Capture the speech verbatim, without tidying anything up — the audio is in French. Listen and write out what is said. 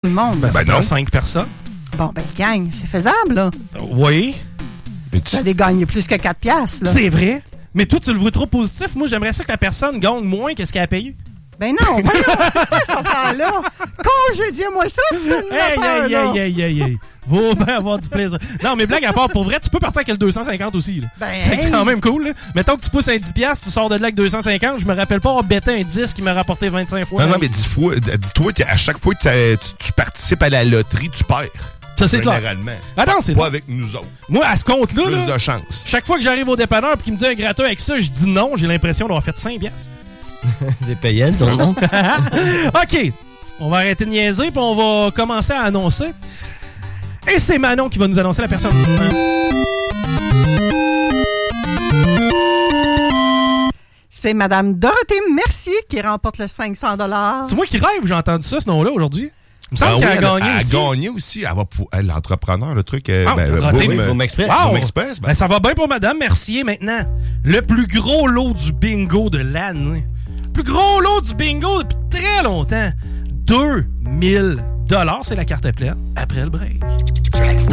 de monde. Ben, ben non. cinq personnes. Bon, ben, gang, c'est faisable, là. Oui. Mais tu... Vous allez gagner plus que quatre piastres, là. C'est vrai. Mais toi, tu le vois trop positif. Moi, j'aimerais ça que la personne gagne moins que ce qu'elle a payé. Ben non, voyons, c'est quoi cette affaire-là? Congédiez-moi ça, c'est une hey, affaire, hey, là. Hey, hey, hey, hey. Vaut bien avoir du plaisir. Non, mais blague à part, pour vrai, tu peux partir avec le deux cent cinquante aussi. Là. Ben, c'est hey. quand même cool. Là. Mettons que tu pousses un dix piastres, tu sors de là avec deux cent cinquante. Je me rappelle pas avoir bêté un dix qui m'a rapporté vingt-cinq fois. Non, non, mais dis-toi, dis-toi qu'à chaque fois que tu, tu participes à la loterie, tu perds. Ça, c'est clair. Généralement. Ah non, c'est pas ça. avec nous autres. Moi, à ce compte-là, plus là, de chance. Chaque fois que j'arrive au dépanneur et qu'il me dit un gratin avec ça, je dis non. J'ai l'impression d'avoir fait cinq piastres. C'est payant, ton nom. OK. On va arrêter de niaiser puis on va commencer à annoncer. Et c'est Manon qui va nous annoncer la personne. C'est Madame Dorothée Mercier qui remporte le cinq cents dollars. C'est moi qui rêve, j'ai entendu ça, ce nom-là, aujourd'hui. Il me semble ah qu'elle oui, a gagné elle, aussi. Elle a gagné aussi. Elle va pouvoir, elle, l'entrepreneur, le truc. Euh, ah, ben, Dorothée, boom, Boom Express. Wow. Boom Express. Ben. Ben, ça va bien pour Madame Mercier maintenant. Le plus gros lot du bingo de l'année. Plus gros lot du bingo depuis très longtemps. deux mille dollars, c'est la carte pleine après le break.